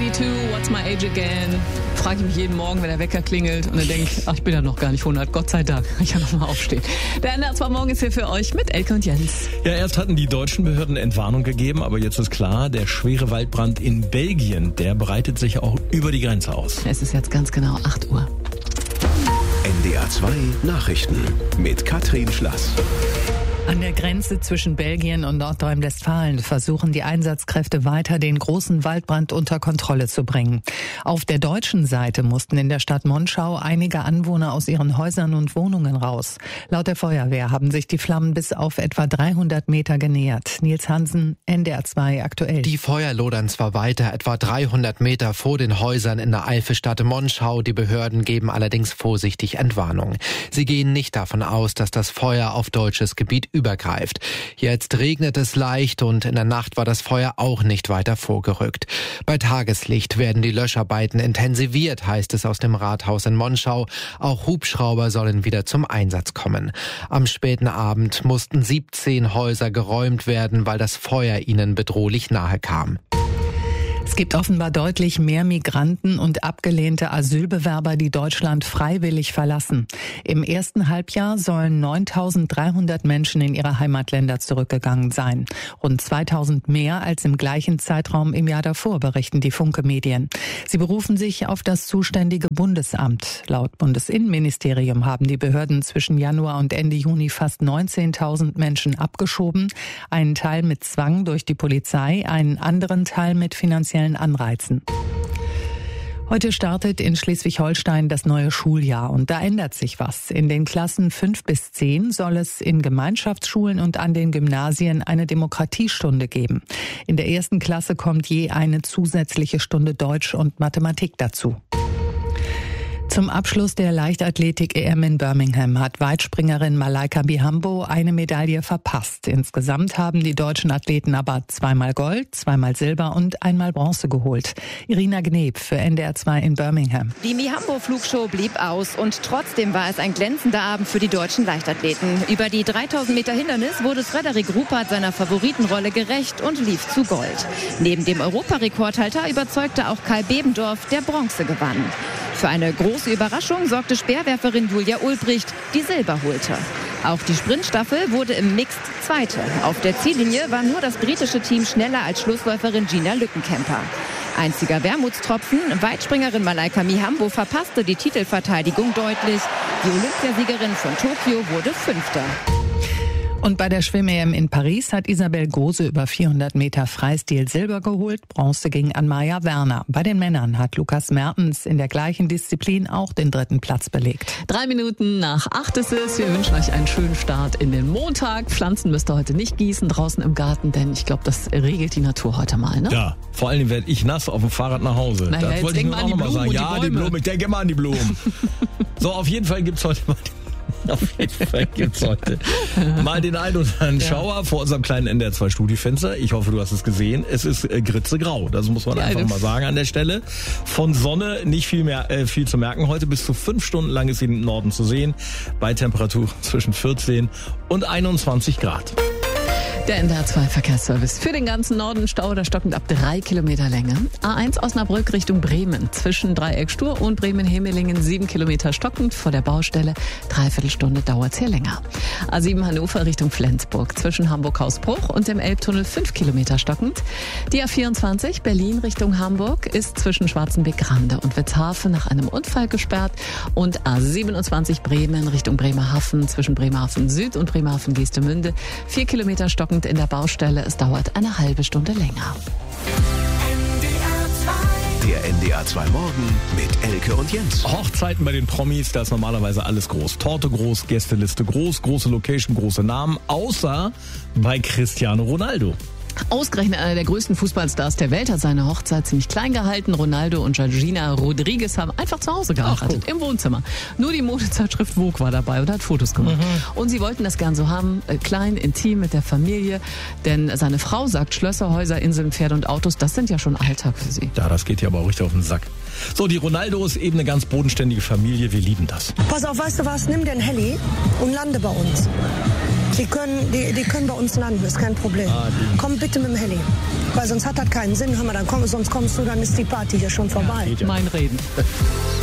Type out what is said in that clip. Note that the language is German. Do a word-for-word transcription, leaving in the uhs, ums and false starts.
zweiundzwanzig, what's my age again? Frage ich mich jeden Morgen, wenn der Wecker klingelt und dann denke, ach, ich bin ja noch gar nicht hundert, Gott sei Dank, kann ich ja noch mal aufstehen. Der N D R zwei Morgen ist hier für euch mit Elke und Jens. Ja, erst hatten die deutschen Behörden Entwarnung gegeben, aber jetzt ist klar, der schwere Waldbrand in Belgien, der breitet sich auch über die Grenze aus. Es ist jetzt ganz genau acht Uhr. N D R zwei Nachrichten mit Katrin Schlass. An der Grenze zwischen Belgien und Nordrhein-Westfalen versuchen die Einsatzkräfte weiter, den großen Waldbrand unter Kontrolle zu bringen. Auf der deutschen Seite mussten in der Stadt Monschau einige Anwohner aus ihren Häusern und Wohnungen raus. Laut der Feuerwehr haben sich die Flammen bis auf etwa dreihundert Meter genähert. Nils Hansen, N D R zwei aktuell. Die Feuer lodern zwar weiter, etwa dreihundert Meter vor den Häusern in der Eifelstadt Monschau. Die Behörden geben allerdings vorsichtig Entwarnung. Sie gehen nicht davon aus, dass das Feuer auf deutsches Gebiet übergreift. Jetzt regnet es leicht und in der Nacht war das Feuer auch nicht weiter vorgerückt. Bei Tageslicht werden die Löscharbeiten intensiviert, heißt es aus dem Rathaus in Monschau. Auch Hubschrauber sollen wieder zum Einsatz kommen. Am späten Abend mussten siebzehn Häuser geräumt werden, weil das Feuer ihnen bedrohlich nahe kam. Es gibt offenbar deutlich mehr Migranten und abgelehnte Asylbewerber, die Deutschland freiwillig verlassen. Im ersten Halbjahr sollen neuntausenddreihundert Menschen in ihre Heimatländer zurückgegangen sein. Rund zweitausend mehr als im gleichen Zeitraum im Jahr davor, berichten die Funke-Medien. Sie berufen sich auf das zuständige Bundesamt. Laut Bundesinnenministerium haben die Behörden zwischen Januar und Ende Juni fast neunzehntausend Menschen abgeschoben. Einen Teil mit Zwang durch die Polizei, einen anderen Teil mit finanziellen Anreizen. Heute startet in Schleswig-Holstein das neue Schuljahr und da ändert sich was. In den Klassen fünf bis zehn soll es in Gemeinschaftsschulen und an den Gymnasien eine Demokratiestunde geben. In der ersten Klasse kommt je eine zusätzliche Stunde Deutsch und Mathematik dazu. Zum Abschluss der Leichtathletik-E M in Birmingham hat Weitspringerin Malaika Mihambo eine Medaille verpasst. Insgesamt haben die deutschen Athleten aber zweimal Gold, zweimal Silber und einmal Bronze geholt. Irina Gneb für N D R zwei in Birmingham. Die Mihambo-Flugshow blieb aus und trotzdem war es ein glänzender Abend für die deutschen Leichtathleten. Über die dreitausend Meter Hindernis wurde Frederik Ruppert seiner Favoritenrolle gerecht und lief zu Gold. Neben dem Europarekordhalter überzeugte auch Kai Bebendorf, der Bronze gewann. Für eine große Überraschung sorgte Speerwerferin Julia Ulbricht, die Silber holte. Auch die Sprintstaffel wurde im Mixed Zweite. Auf der Ziellinie war nur das britische Team schneller als Schlussläuferin Gina Lückenkämper. Einziger Wermutstropfen, Weitspringerin Malaika Mihambo verpasste die Titelverteidigung deutlich. Die Olympiasiegerin von Tokio wurde Fünfte. Und bei der Schwimm-E M in Paris hat Isabel Gose über vierhundert Meter Freistil Silber geholt. Bronze ging an Maja Werner. Bei den Männern hat Lukas Mertens in der gleichen Disziplin auch den dritten Platz belegt. Drei Minuten nach acht ist es. Wir wünschen euch einen schönen Start in den Montag. Pflanzen müsst ihr heute nicht gießen draußen im Garten, denn ich glaube, das regelt die Natur heute mal, ne? Ja, vor allem werde ich nass auf dem Fahrrad nach Hause. Naja, das wollte ich nur auch nochmal sagen. Ja, die, die Blumen, ich denke immer an die Blumen. So, auf jeden Fall gibt's heute mal Auf jeden Fall gibt's heute mal den einen oder anderen Schauer ja. vor unserem kleinen N D R zwei Studiofenster. Ich hoffe, du hast es gesehen. Es ist äh, gritzegrau. Das muss man ja, einfach mal sagen an der Stelle. Von Sonne nicht viel mehr äh, viel zu merken. Heute bis zu fünf Stunden lang ist sie im Norden zu sehen. Bei Temperaturen zwischen vierzehn und einundzwanzig Grad. Der N D R zwei Verkehrsservice für den ganzen Norden, Stau oder stockend ab drei Kilometer Länge. A eins Osnabrück Richtung Bremen, zwischen Dreieck Stur und Bremen-Hemelingen sieben Kilometer stockend vor der Baustelle. Dreiviertelstunde dauert's hier länger. A sieben Hannover Richtung Flensburg, zwischen Hamburg-Hausbruch und dem Elbtunnel fünf Kilometer stockend. Die A vierundzwanzig Berlin Richtung Hamburg ist zwischen Schwarzenbeck-Rande und Witzhafen nach einem Unfall gesperrt. Und A siebenundzwanzig Bremen Richtung Bremerhaven, zwischen Bremerhaven Süd und Bremerhaven Geestemünde vier Kilometer stockend in der Baustelle. Es dauert eine halbe Stunde länger. Der N D R zwei Morgen mit Elke und Jens. Hochzeiten bei den Promis, da ist normalerweise alles groß. Torte groß, Gästeliste groß, große Location, große Namen, außer bei Cristiano Ronaldo. Ausgerechnet einer der größten Fußballstars der Welt hat seine Hochzeit ziemlich klein gehalten. Ronaldo und Georgina Rodriguez haben einfach zu Hause geheiratet, im Wohnzimmer. Nur die Modezeitschrift Vogue war dabei und hat Fotos gemacht. Mhm. Und sie wollten das gern so haben, äh, klein, intim mit der Familie. Denn seine Frau sagt, Schlösser, Häuser, Inseln, Pferde und Autos, das sind ja schon Alltag für sie. Ja, das geht ja aber auch richtig auf den Sack. So, die Ronaldo ist eben eine ganz bodenständige Familie. Wir lieben das. Pass auf, weißt du was? Nimm den Heli und lande bei uns. Die können, die, die können bei uns landen, ist kein Problem. Ah, komm bitte mit dem Heli. Weil sonst hat das keinen Sinn. Hör mal, dann komm, sonst kommst du, dann ist die Party hier schon vorbei. Mein Reden.